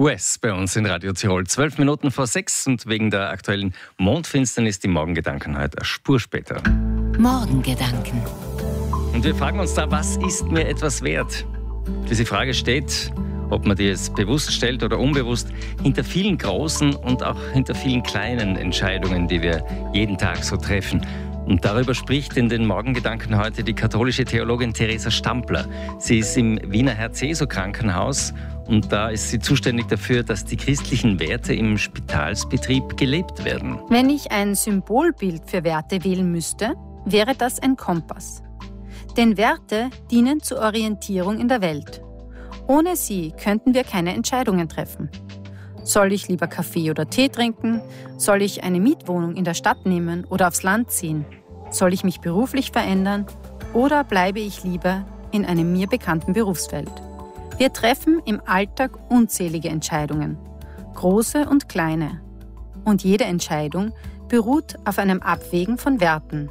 US bei uns in Radio Tirol. 12 Minuten vor 6 und wegen der aktuellen Mondfinsternis die Morgengedanken heute eine Spur später. Morgengedanken. Und wir fragen uns da, was ist mir etwas wert? Diese Frage steht, ob man die jetzt bewusst stellt oder unbewusst, hinter vielen großen und auch hinter vielen kleinen Entscheidungen, die wir jeden Tag so treffen. Und darüber spricht in den Morgengedanken heute die katholische Theologin Theresa Stampler. Sie ist im Wiener Herz-Jesu-Krankenhaus und da ist sie zuständig dafür, dass die christlichen Werte im Spitalsbetrieb gelebt werden. Wenn ich ein Symbolbild für Werte wählen müsste, wäre das ein Kompass. Denn Werte dienen zur Orientierung in der Welt. Ohne sie könnten wir keine Entscheidungen treffen. Soll ich lieber Kaffee oder Tee trinken? Soll ich eine Mietwohnung in der Stadt nehmen oder aufs Land ziehen? Soll ich mich beruflich verändern oder bleibe ich lieber in einem mir bekannten Berufsfeld? Wir treffen im Alltag unzählige Entscheidungen, große und kleine. Und jede Entscheidung beruht auf einem Abwägen von Werten.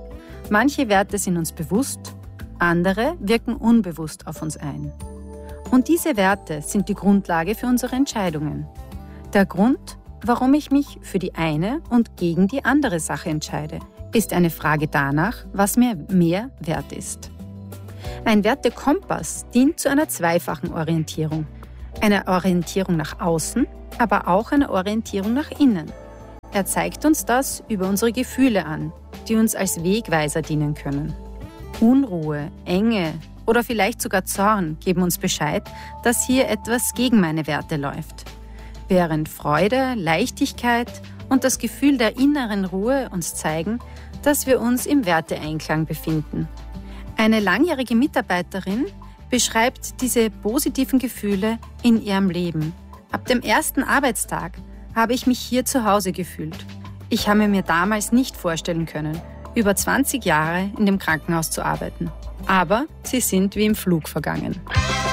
Manche Werte sind uns bewusst, andere wirken unbewusst auf uns ein. Und diese Werte sind die Grundlage für unsere Entscheidungen. Der Grund, warum ich mich für die eine und gegen die andere Sache entscheide, ist eine Frage danach, was mir mehr wert ist. Ein Wertekompass dient zu einer zweifachen Orientierung. Einer Orientierung nach außen, aber auch einer Orientierung nach innen. Er zeigt uns das über unsere Gefühle an, die uns als Wegweiser dienen können. Unruhe, Enge oder vielleicht sogar Zorn geben uns Bescheid, dass hier etwas gegen meine Werte läuft. Während Freude, Leichtigkeit und das Gefühl der inneren Ruhe uns zeigen, dass wir uns im Werteeinklang befinden. Eine langjährige Mitarbeiterin beschreibt diese positiven Gefühle in ihrem Leben. Ab dem ersten Arbeitstag habe ich mich hier zu Hause gefühlt. Ich habe mir damals nicht vorstellen können, über 20 Jahre in dem Krankenhaus zu arbeiten. Aber sie sind wie im Flug vergangen.